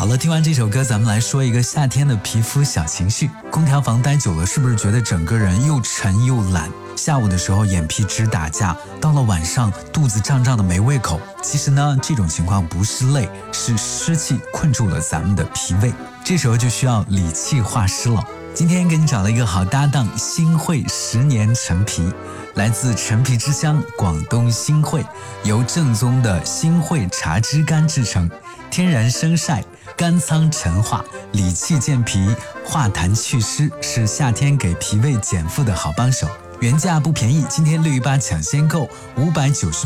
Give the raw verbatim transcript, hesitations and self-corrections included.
好了，听完这首歌，咱们来说一个夏天的皮肤小情绪。空调房待久了，是不是觉得整个人又沉又懒？下午的时候眼皮直打架，到了晚上肚子胀胀的没胃口。其实呢，这种情况不是累，是湿气困住了咱们的脾胃，这时候就需要理气化湿了。今天给你找了一个好搭档，新会十年陈皮，来自陈皮之乡广东新会，由正宗的新会茶枝干制成，天然生晒，干仓陈化，理气健脾，化痰祛湿，是夏天给脾胃减负的好帮手。原价不便宜，今天六一八抢先购五百九十